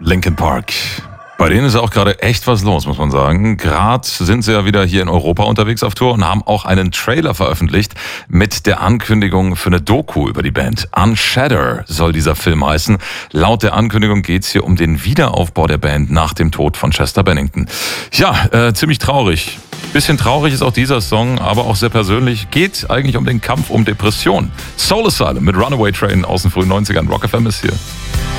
Linkin Park. Bei denen ist auch gerade echt was los, muss man sagen. Gerade sind sie ja wieder hier in Europa unterwegs auf Tour und haben auch einen Trailer veröffentlicht mit der Ankündigung für eine Doku über die Band. Unshatter soll dieser Film heißen. Laut der Ankündigung geht es hier um den Wiederaufbau der Band nach dem Tod von Chester Bennington. Ja, ziemlich traurig. Bisschen traurig ist auch dieser Song, aber auch sehr persönlich. Geht eigentlich um den Kampf um Depression. Soul Asylum mit Runaway Train aus den frühen 90ern. Rock FM ist hier.